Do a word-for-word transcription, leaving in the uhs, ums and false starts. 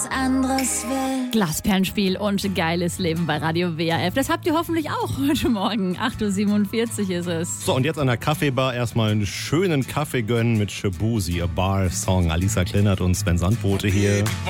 anderes will. Glasperlenspiel und geiles Leben bei Radio W R F. Das habt ihr hoffentlich auch heute Morgen. acht Uhr siebenundvierzig ist es. So, und jetzt an der Kaffeebar erstmal einen schönen Kaffee gönnen mit Shabuzi, a Bar Song. Alisa Kleinert und Sven Sandbote hier.